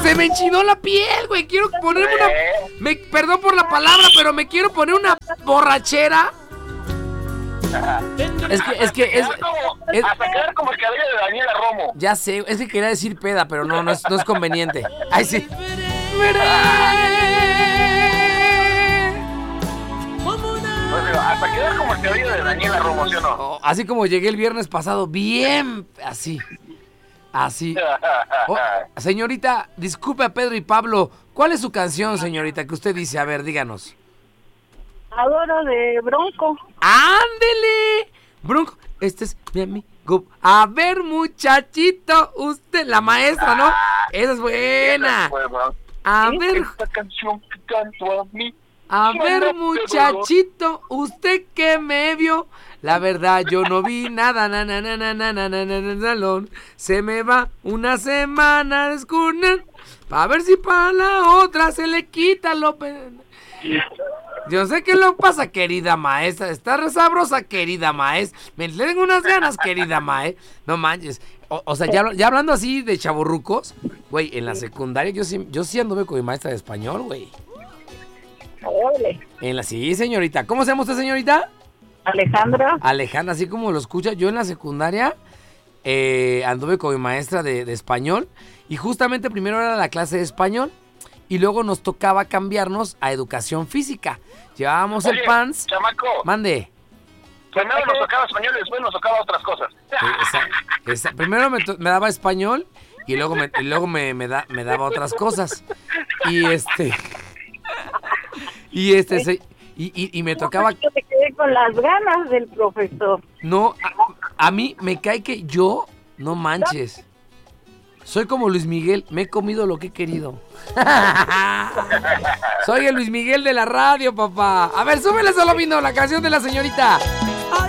Se me enchinó la piel, güey. Quiero ponerme perdón por la palabra, pero me quiero poner una borrachera. Es que hasta quedar como el cabello de Daniela Romo. Ya sé, es que quería decir peda, pero no es conveniente. Ay, sí. Hasta quedar como el cabello de Daniela Romo, ¿sí o no? Así como llegué el viernes pasado, bien, así. Señorita, disculpe a Pedro y Pablo, ¿cuál es su canción, señorita, que usted dice? A ver, díganos. Adoro de Bronco. ¡Ándele! Bronco, este es mi amigo. A ver, muchachito, usted, la maestra, ¿no? Esa es buena. A ver, esta canción que canto a mí. A ver, muchachito, usted que me vio, la verdad yo no vi nada, en el salón. Se me va una semana de escurrir, para ver si para la otra se le quita lo... Yo sé que lo pasa, querida maestra, está re sabrosa, querida maestra. Me le tengo unas ganas, querida maestra. No manches. O sea, ya hablando así de chavorrucos, güey, en la secundaria yo sí anduve con mi maestra de español, güey. Sí, señorita. ¿Cómo se llama usted, señorita? Alejandra, así como lo escucha. Yo en la secundaria anduve con mi maestra de español. Y justamente primero era la clase de español. Y luego nos tocaba cambiarnos a educación física. Llevábamos el pants. Chamaco. Mande. Primero nos tocaba español y después nos tocaba otras cosas. Primero me daba español y luego me daba otras cosas. Y me tocaba... Yo me quedé con las ganas del profesor. No, a mí me cae que yo, no manches, soy como Luis Miguel, me he comido lo que he querido. Soy el Luis Miguel de la radio, papá. A ver, súbele, Solomino, la canción de la señorita.